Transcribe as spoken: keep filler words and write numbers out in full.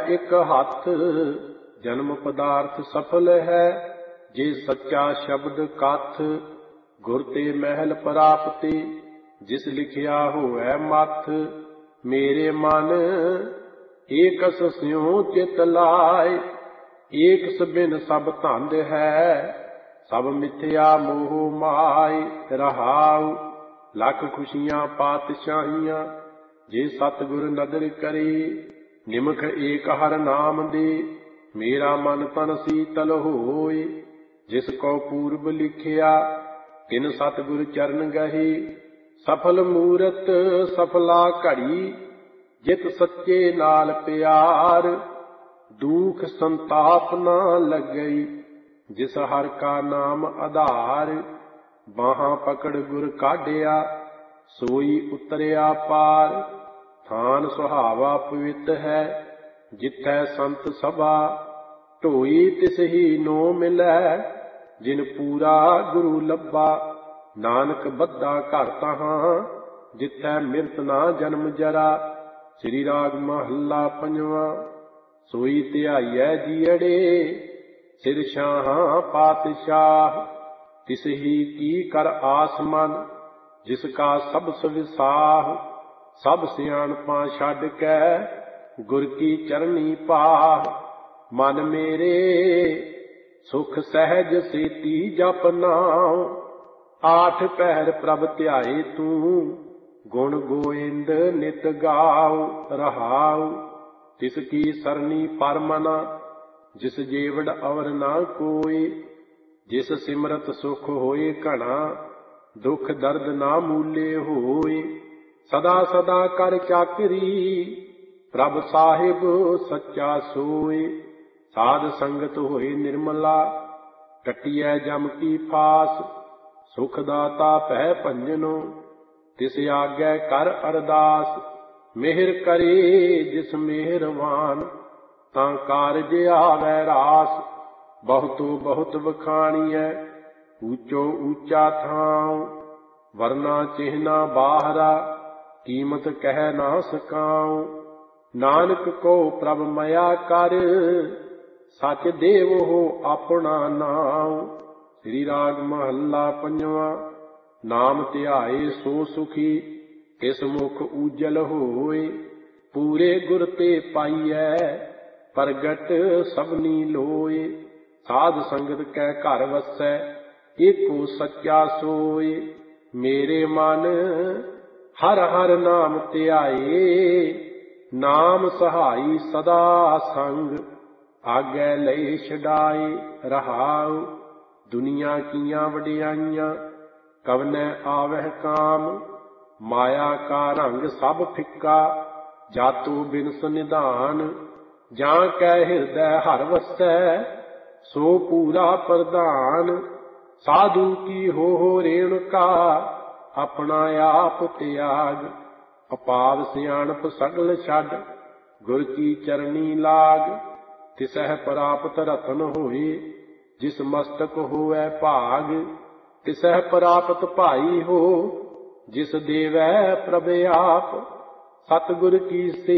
एक हाथ। जन्म पदार्थ सफल है जे सच्चा शब्द कथ। गुर ते महल प्राप्ति जिस लिखिया होए मथ। मेरे मन एकस स्यों चित लाए, एक सबिन सब धंध है। सब मिथ्या मोह माय रहाउ, लख खुशियां पातशाहियां जे सतगुर नदर करे। निमख एक हर नाम दे मेरा मन तन सीतल होए। जिसको पूर्व लिखिया तिन सतगुर चरण गहे। सफल मूरत सफला घड़ी जित सच्चे नाल प्यार। दुख संताप न लगई जिस हर का नाम आधार। बाहां पकड़ गुर काढ़िया सोई उतरिया पार। थान सुहावा पवित्र है जिथै संत सभा। ढोई तिस ही नो मिलै जिन पूरा गुरु लब्बा। नानक बद्धा घर तहां जिथै मिरत ना जन्म जरा। श्री राग महला पंजवा। सोई ध्याइयै जीअड़े सिर शाहां पातशाह। तिस ही की कर आस मन जिसका सब सविसाह। सब सियाणपां छड्ड कै गुर की चरनी पाह। मन मेरे सुख सहज सेती जप नाम। आठ पहर प्रभ ध्याए तू गुण गोविंद नित गाओ रहाउ। तिसकी सरनी परमना जिस जेवड़ अवर ना कोई। जिस सिमरत सुख होए घना दुख दर्द ना मूले होए। सदा सदा कर चाकरी प्रभ साहिब सच्चा सोए। साध संगत होए निर्मला कटियै जम की फास। सुख दाता भै भंजनो तिस आज्ञा कर अरदास। मेहर करे जिस मेहरवान तां कारज आवै रास। बहुतो बहुत बखाणियै ऊंचो ऊंचा थां। वरना चिन्हना बाहरा कीमत कह ना सकाऊं। नानक को प्रभ मया कर सच देव हो अपना नाम। श्री राग महला पंजवा। नाम ध्याए सो सुखी तिस मुख उजल होए। पूरे गुर ते पाइयै प्रगट सबनी लोए। साध संगत कै घर वसै एको सच्चा सोए। मेरे मन हर हर नाम ध्याए। नाम सहाई सदा संग आगे लई छड़ाए रहाउ। दुनिया कीयां वडियाइयां कवनै आवह काम। माया का रंग सब फिक्का जातो बिनस निधान। जां कै हिरदै हर वसै सो पूरा प्रधान। साधु की हो हो रेणुका अपना आप त्याग। अपार सियाणप सगल छड गुर की चरनी लाग। तिसह प्राप्त रतन होए जिस मस्तक होए भाग। तिसह प्राप्त भाई हो जिस देवै प्रभ आप। सतगुर की